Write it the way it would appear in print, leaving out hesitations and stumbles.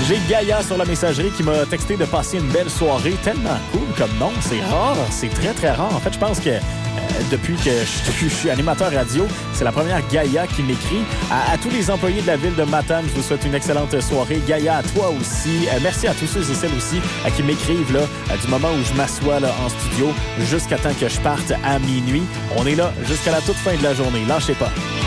J'ai Gaïa sur la messagerie qui m'a texté de passer une belle soirée. Tellement cool comme nom. C'est rare. C'est très, très rare. En fait, je pense que depuis que je suis animateur radio, c'est la première Gaïa qui m'écrit. À tous les employés de la ville de Matane, je vous souhaite une excellente soirée. Gaïa, à toi aussi. Merci à tous ceux et celles aussi qui m'écrivent là, du moment où je m'assois là, en studio jusqu'à temps que je parte à minuit. On est là jusqu'à la toute fin de la journée. Lâchez pas.